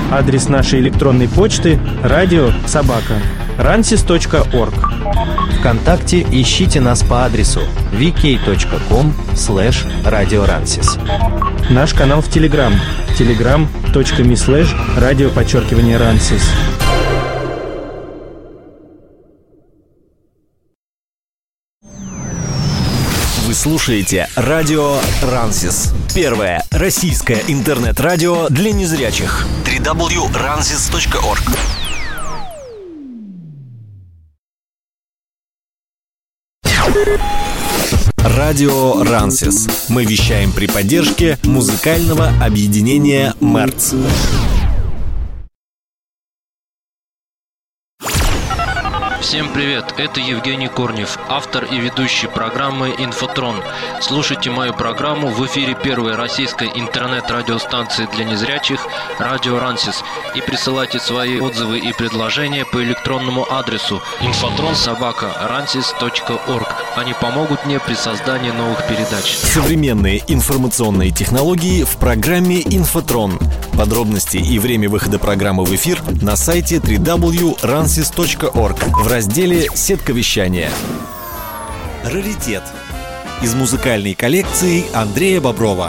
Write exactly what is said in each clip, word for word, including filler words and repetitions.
Адрес нашей электронной почты радио собака рансис точка орг. ВКонтакте ищите нас по адресу ви кей точка ком слэш радиорансис. Наш канал в Телеграм телеграм точка ми слэш радио подчеркивание рансис. Вы слушаете радио Рансис. Первое российское интернет-радио для незрячих. дабл ю дабл ю дабл ю точка рансис точка орг. Радио Рансис. Мы вещаем при поддержке музыкального объединения «Мерц». Всем привет, это Евгений Корнев, автор и ведущий программы «Инфотрон». Слушайте мою программу в эфире первой российской интернет-радиостанции для незрячих «Радио Рансис» и присылайте свои отзывы и предложения по электронному адресу инфотрон собака рансис точка орг. Они помогут мне при создании новых передач. Современные информационные технологии в программе «Инфотрон». Подробности и время выхода программы в эфир на сайте дабл ю дабл ю дабл ю точка рансис точка орг в разделе «Сетка вещания». Раритет из музыкальной коллекции Андрея Боброва.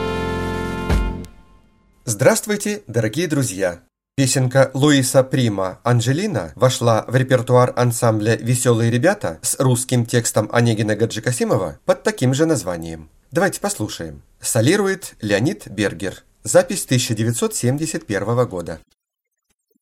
Здравствуйте, дорогие друзья! Песенка Луиса Прима «Анджелина» вошла в репертуар ансамбля «Веселые ребята» с русским текстом Онегина Гаджикасимова под таким же названием. Давайте послушаем. Солирует Леонид Бергер. Запись тысяча девятьсот семьдесят первого года.